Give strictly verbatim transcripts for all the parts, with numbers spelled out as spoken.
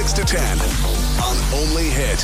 six to ten on Only Hit.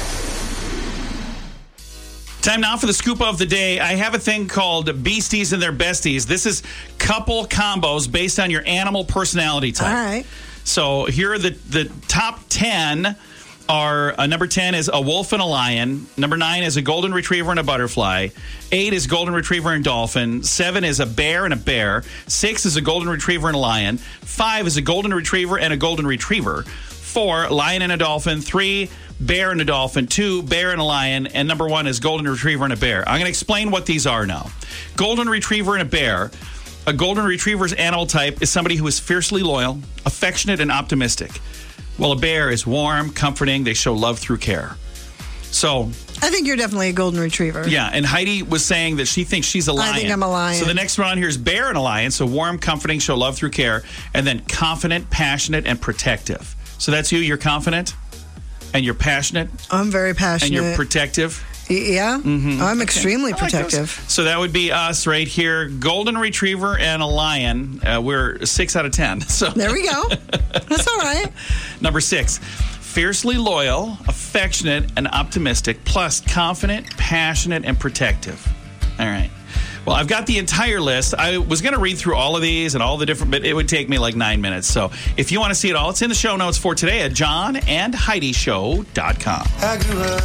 Time now for the scoop of the day. I have a thing called Beasties and Their Besties. This is couple combos based on your animal personality type. All right. So here are the, the top ten are, uh, number ten is a wolf and a lion. Number nine is a golden retriever and a butterfly. Eight is golden retriever and dolphin. Seven is a bear and a bear. Six is a golden retriever and a lion. Five is a golden retriever and a golden retriever. Four, lion and a dolphin. Three, bear and a dolphin. Two, bear and a lion. And number one is golden retriever and a bear. I'm going to explain what these are now. Golden retriever and a bear. A golden retriever's animal type is somebody who is fiercely loyal, affectionate, and optimistic. While a bear is warm, comforting. They show love through care. So I think you're definitely a golden retriever. yeah, and Heidi was saying that she thinks she's a lion. I think I'm a lion. So the next one on here is bear and a lion. So warm, comforting, show love through care. And then confident, passionate, and protective. So that's you. You're confident, and you're passionate, I'm very and passionate. you're protective. Y- yeah, Mm-hmm. I'm extremely I like those. protective. So that would be us right here. Golden retriever and a lion. Uh, we're six out of ten. So There we go. That's all right. number six, fiercely loyal, affectionate, and optimistic, plus confident, passionate, and protective. All right. Well, I've got the entire list. I was going to read through all of these and all the different, but it would take me like nine minutes. So if you want to see it all, it's in the show notes for today at john and heidi show dot com. I grew up